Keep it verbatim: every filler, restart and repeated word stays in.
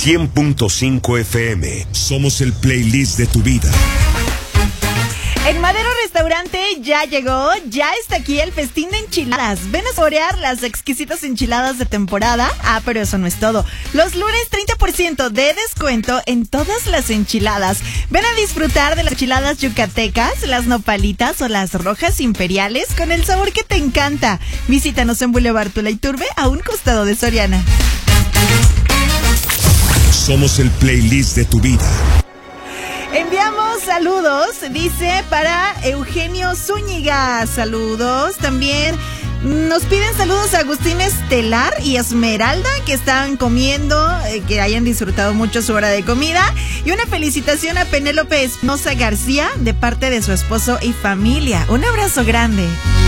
cien punto cinco F M. Somos el playlist de tu vida. En Madero Restaurante ya llegó, ya está aquí el festín de enchiladas. Ven a saborear las exquisitas enchiladas de temporada. Ah, pero eso no es todo. Los lunes treinta por ciento de descuento en todas las enchiladas. Ven a disfrutar de las enchiladas yucatecas, las nopalitas o las rojas imperiales con el sabor que te encanta. Visítanos en Boulevard Tula Iturbe, a un costado de Soriana. Somos el playlist de tu vida. Enviamos saludos, dice, para Eugenio Zúñiga. Saludos. También nos piden saludos a Agustín Estelar y Esmeralda, que estaban comiendo, eh, que hayan disfrutado mucho su hora de comida. Y una felicitación a Penélope Espinosa García de parte de su esposo y familia. Un abrazo grande.